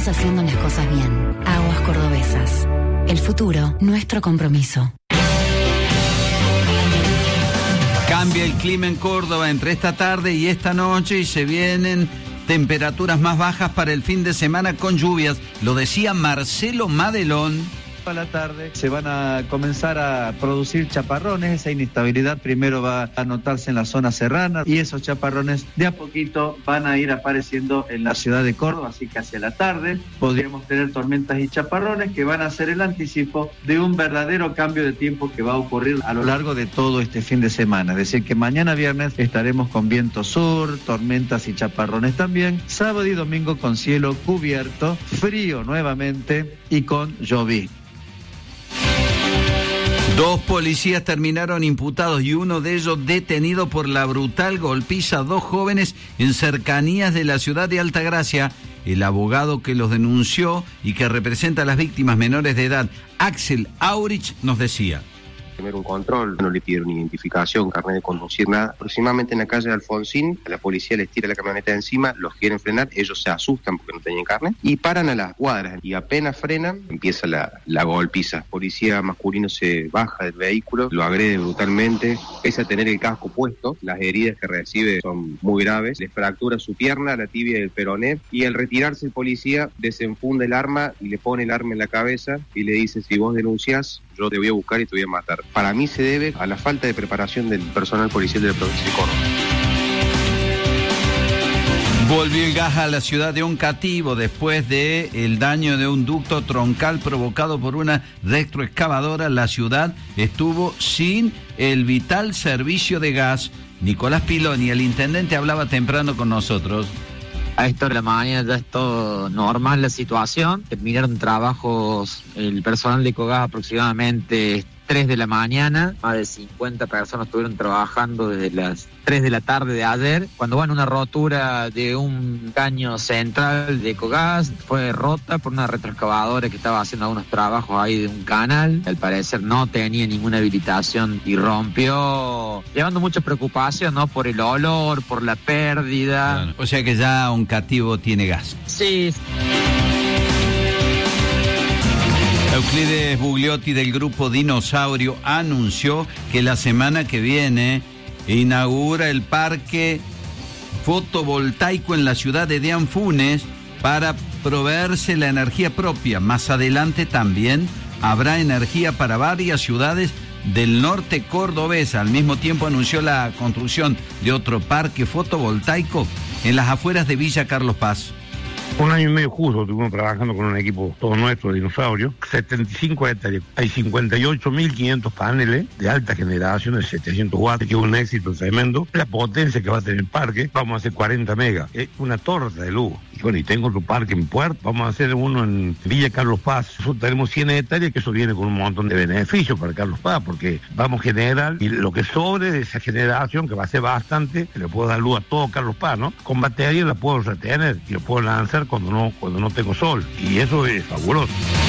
Sigamos haciendo las cosas bien. Aguas Cordobesas. El futuro, nuestro compromiso. Cambia el clima en Córdoba entre esta tarde y esta noche y se vienen temperaturas más bajas para el fin de semana con lluvias. Lo decía Marcelo Madelón. A la tarde se van a comenzar a producir chaparrones. Esa inestabilidad primero va a notarse en la zona serrana y esos chaparrones de a poquito van a ir apareciendo en la ciudad de Córdoba, así que hacia la tarde podríamos tener tormentas y chaparrones que van a ser el anticipo de un verdadero cambio de tiempo que va a ocurrir a lo largo de todo este fin de semana. Es decir, que mañana viernes estaremos con viento sur, tormentas y chaparrones también, sábado y domingo con cielo cubierto, frío nuevamente y con llovizna. 2 policías terminaron imputados y uno de ellos detenido por la brutal golpiza a 2 jóvenes en cercanías de la ciudad de Altagracia. El abogado que los denunció y que representa a las víctimas menores de edad, Axel Aurich, nos decía: Primero un control, no le pidieron identificación, carnet de conducir, nada. Aproximadamente en la calle de Alfonsín, la policía les tira la camioneta de encima, los quieren frenar, ellos se asustan porque no tenían carnet y paran a las cuadras y apenas frenan, empieza la golpiza. El policía masculino se baja del vehículo, lo agrede brutalmente, pese a tener el casco puesto, las heridas que recibe son muy graves, le fractura su pierna, la tibia y el peroné y al retirarse el policía desenfunda el arma y le pone el arma en la cabeza y le dice: si vos denunciás, yo te voy a buscar y te voy a matar. Para mí se debe a la falta de preparación del personal policial de la provincia de Córdoba. Volvió el gas a la ciudad de Oncativo después de el daño de un ducto troncal provocado por una retroexcavadora. La ciudad estuvo sin el vital servicio de gas. Nicolás Piloni, el intendente, hablaba temprano con nosotros. A esta hora de la mañana ya es todo normal la situación. Terminaron trabajos el personal de Ecogas aproximadamente 3 de la mañana. Más de 50 personas estuvieron trabajando desde las 3 de la tarde de ayer. Cuando van una rotura de un caño central de Ecogas, fue rota por una retroexcavadora que estaba haciendo algunos trabajos ahí de un canal. Al parecer no tenía ninguna habilitación y rompió, llevando mucha preocupación, ¿no? Por el olor, por la pérdida. Claro. O sea que ya Oncativo tiene gas. Sí. Euclides Bugliotti del grupo Dinosaurio anunció que la semana que viene inaugura el parque fotovoltaico en la ciudad de Dianfunes para proveerse la energía propia. Más adelante también habrá energía para varias ciudades del norte cordobés. Al mismo tiempo anunció la construcción de otro parque fotovoltaico en las afueras de Villa Carlos Paz. 1 año y medio justo estuvimos trabajando con un equipo todo nuestro de Dinosaurio, 75 hectáreas, hay 58.500 paneles de alta generación de 700 watts, que es un éxito tremendo. La potencia que va a tener el parque, vamos a hacer 40 megas, es una torta de luz. Y bueno, y tengo otro parque en Puerto, vamos a hacer uno en Villa Carlos Paz. Nosotros tenemos 100 hectáreas, que eso viene con un montón de beneficios para Carlos Paz, porque vamos a generar, y lo que sobre de esa generación, que va a ser bastante, le puedo dar luz a todo Carlos Paz, ¿no? Con batería la puedo retener y lo puedo lanzar cuando no tengo sol, y eso es fabuloso.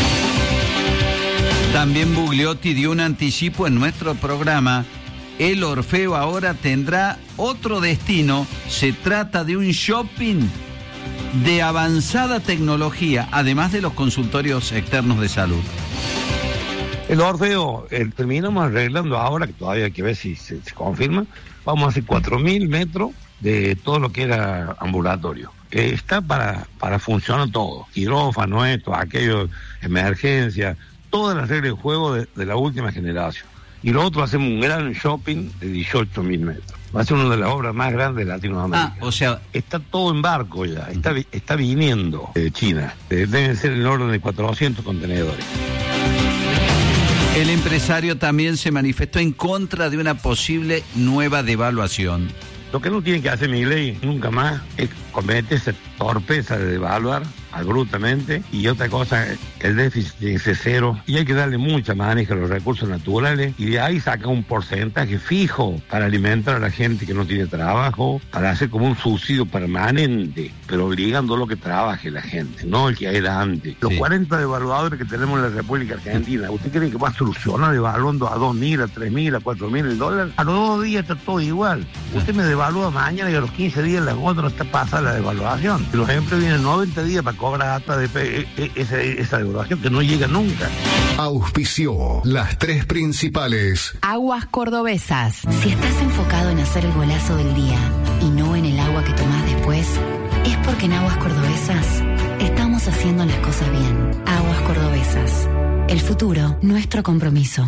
También Bugliotti dio un anticipo en nuestro programa. El Orfeo ahora tendrá otro destino. Se trata de un shopping de avanzada tecnología, además de los consultorios externos de salud. El Orfeo, terminamos arreglando ahora, que todavía hay que ver si se confirma, vamos a hacer 4.000 metros de todo lo que era ambulatorio. Está para funcionar todo, quirófano, aquello, emergencia, todas las reglas de juego de la última generación. Y lo otro, hacemos un gran shopping de 18.000 metros. Va a ser una de las obras más grandes de Latinoamérica. O sea, está todo en barco ya, está viniendo de China. Deben ser en el orden de 400 contenedores. El empresario también se manifestó en contra de una posible nueva devaluación. Lo que no tiene que hacer Milei nunca más es cometer esa torpeza de devaluar abruptamente, y otra cosa, el déficit tiene que ser 0 y hay que darle mucha manejo a los recursos naturales y de ahí sacar un porcentaje fijo para alimentar a la gente que no tiene trabajo, para hacer como un subsidio permanente, pero obligando a lo que trabaje la gente, no el que era antes. Los 40 devaluadores que tenemos en la República Argentina, ¿usted cree que va a solucionar devaluando a 2.000, a 3.000, a 4.000 el dólar? A los 2 días está todo igual. Usted me devalúa mañana y a los 15 días la otra no está pasada la devaluación. Los empleos vienen 90 días para cobrar hasta esa devaluación que no llega nunca. Auspició las tres principales. Aguas Cordobesas. Si estás enfocado en hacer el golazo del día y no en el agua que tomás después, es porque en Aguas Cordobesas estamos haciendo las cosas bien. Aguas Cordobesas. El futuro, nuestro compromiso.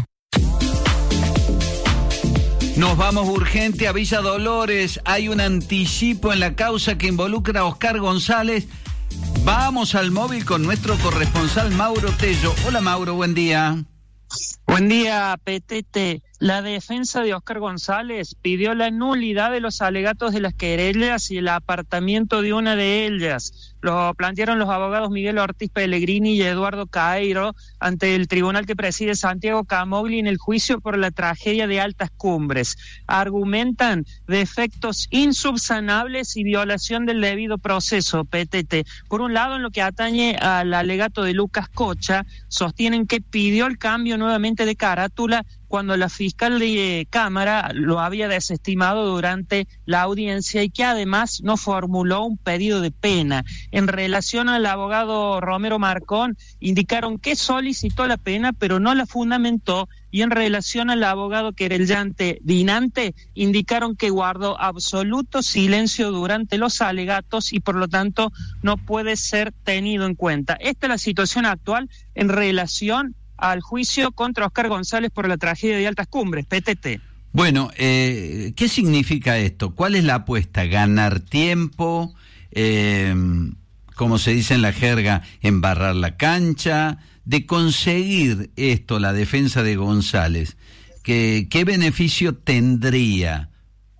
Nos vamos urgente a Villa Dolores. Hay un anticipo en la causa que involucra a Oscar González. Vamos al móvil con nuestro corresponsal Mauro Tello. Hola Mauro, buen día. Buen día, Petete. La defensa de Oscar González pidió la nulidad de los alegatos de las querellas y el apartamiento de una de ellas. Lo plantearon los abogados Miguel Ortiz Pellegrini y Eduardo Caeiro ante el tribunal que preside Santiago Camogli en el juicio por la tragedia de Altas Cumbres. Argumentan defectos insubsanables y violación del debido proceso, PTT. Por un lado, en lo que atañe al alegato de Lucas Cocha, sostienen que pidió el cambio nuevamente de carátula cuando la fiscal de Cámara lo había desestimado durante la audiencia y que además no formuló un pedido de pena. En relación al abogado Romero Marcón, indicaron que solicitó la pena pero no la fundamentó, y en relación al abogado querellante Dinante, indicaron que guardó absoluto silencio durante los alegatos y por lo tanto no puede ser tenido en cuenta. Esta es la situación actual en relación al juicio contra Oscar González por la tragedia de Altas Cumbres, PTT. Bueno, ¿qué significa esto? ¿Cuál es la apuesta? ¿Ganar tiempo? Como se dice en la jerga, embarrar la cancha. De conseguir esto, la defensa de González, ¿qué beneficio tendría?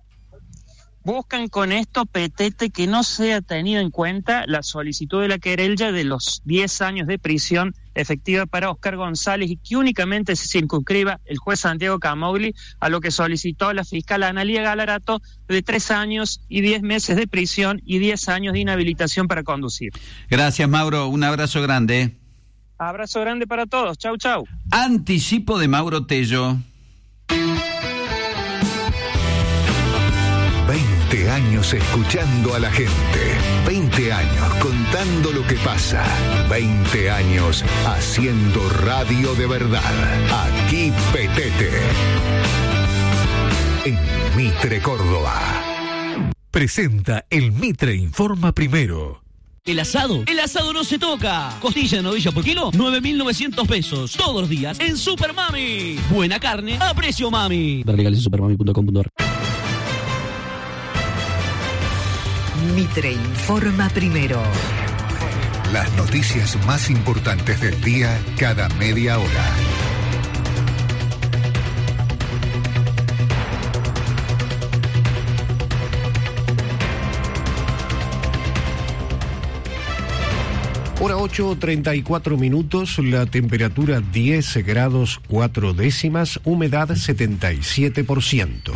Buscan con esto, Petete, que no sea tenido en cuenta la solicitud de la querella de los 10 años de prisión efectiva para Oscar González y que únicamente se circunscriba el juez Santiago Camogli a lo que solicitó la fiscal Analía Galarato de 3 años y 10 meses de prisión y 10 años de inhabilitación para conducir. Gracias, Mauro. Un abrazo grande. Abrazo grande para todos. Chau, chau. Anticipo de Mauro Tello. 20 años escuchando a la gente. 20 años contando lo que pasa. 20 años haciendo radio de verdad. Aquí Petete. En Mitre, Córdoba. Presenta el Mitre Informa Primero. ¿El asado? ¡El asado no se toca! Costilla de novilla por kilo, 9.900 pesos. Todos los días en Super Mami. Buena carne a precio mami. Ver legales en supermami.com.ar. Mitre Informa Primero. Las noticias más importantes del día cada media hora. Hora 8:34, la temperatura 10 grados 4 décimas, humedad 77%.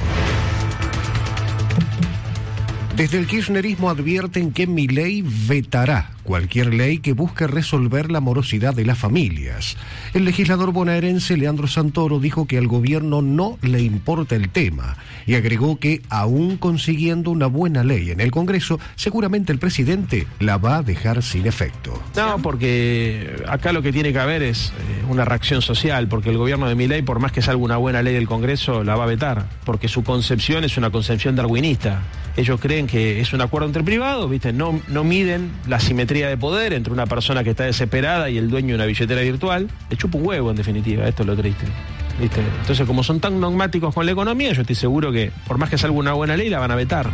Desde el kirchnerismo advierten que Milei vetará cualquier ley que busque resolver la morosidad de las familias. El legislador bonaerense Leandro Santoro dijo que al gobierno no le importa el tema y agregó que, aún consiguiendo una buena ley en el Congreso, seguramente el presidente la va a dejar sin efecto. No, porque acá lo que tiene que haber es una reacción social, porque el gobierno de Milei, por más que salga una buena ley del Congreso, la va a vetar, porque su concepción es una concepción darwinista. Ellos creen que es un acuerdo entre privados, ¿viste? No miden la simetría de poder entre una persona que está desesperada y el dueño de una billetera virtual. Le chupa un huevo, en definitiva, esto es lo triste, ¿viste? Entonces, como son tan dogmáticos con la economía, yo estoy seguro que, por más que salga una buena ley, la van a vetar.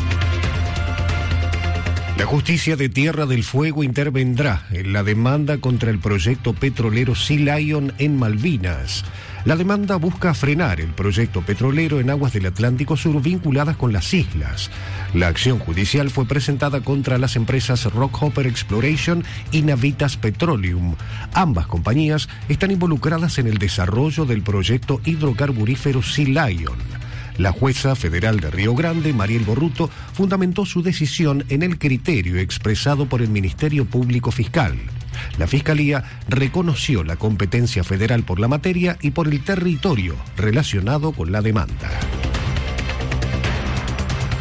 La justicia de Tierra del Fuego intervendrá en la demanda contra el proyecto petrolero Sea Lion en Malvinas. La demanda busca frenar el proyecto petrolero en aguas del Atlántico Sur vinculadas con las islas. La acción judicial fue presentada contra las empresas Rockhopper Exploration y Navitas Petroleum. Ambas compañías están involucradas en el desarrollo del proyecto hidrocarburífero Sea Lion. La jueza federal de Río Grande, Mariel Borruto, fundamentó su decisión en el criterio expresado por el Ministerio Público Fiscal. La Fiscalía reconoció la competencia federal por la materia y por el territorio relacionado con la demanda.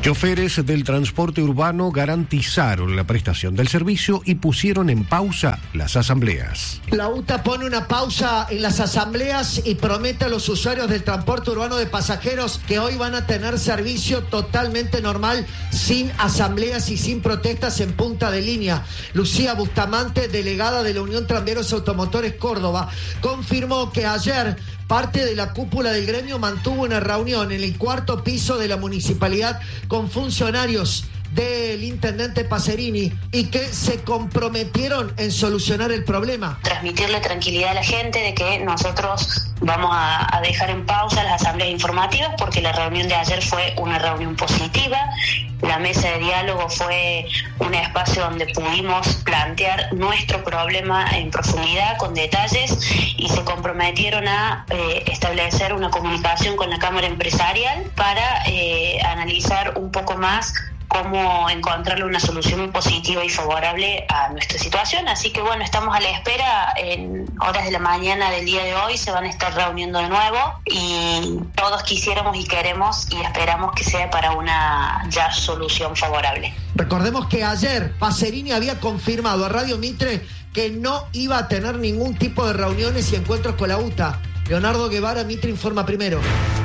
Choferes del transporte urbano garantizaron la prestación del servicio y pusieron en pausa las asambleas. La UTA pone una pausa en las asambleas y promete a los usuarios del transporte urbano de pasajeros que hoy van a tener servicio totalmente normal, sin asambleas y sin protestas en punta de línea. Lucía Bustamante, delegada de la Unión Tranviarios Automotores Córdoba, confirmó que ayer parte de la cúpula del gremio mantuvo una reunión en el 4º piso de la municipalidad con funcionarios del intendente Pacerini y que se comprometieron en solucionar el problema. Transmitirle tranquilidad a la gente de que nosotros vamos a dejar en pausa las asambleas informativas porque la reunión de ayer fue una reunión positiva. La mesa de diálogo fue un espacio donde pudimos plantear nuestro problema en profundidad, con detalles, y se comprometieron a establecer una comunicación con la Cámara Empresarial para analizar un poco más cómo encontrarle una solución positiva y favorable a nuestra situación. Así que bueno, estamos a la espera. En horas de la mañana del día de hoy se van a estar reuniendo de nuevo y todos quisiéramos y queremos y esperamos que sea para una ya solución favorable. Recordemos que ayer Pacerini había confirmado a Radio Mitre que no iba a tener ningún tipo de reuniones y encuentros con la UTA. Leonardo Guevara, Mitre Informa Primero.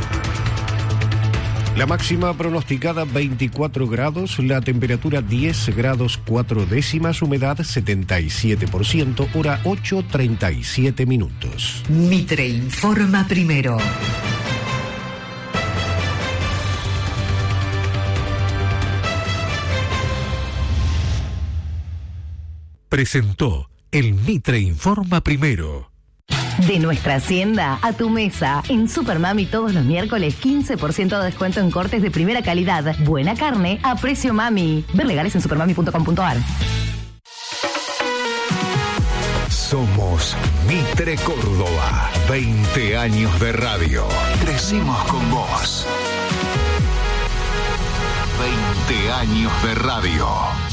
La máxima pronosticada 24 grados, la temperatura 10 grados 4 décimas, humedad 77%, hora 8:37 minutos. Mitre Informa Primero. Presentó el Mitre Informa Primero. De nuestra hacienda a tu mesa. En Supermami todos los miércoles 15% de descuento en cortes de primera calidad. Buena carne a precio mami. Ver legales en supermami.com.ar. Somos Mitre Córdoba. 20 años de radio. Crecimos con vos. 20 años de radio.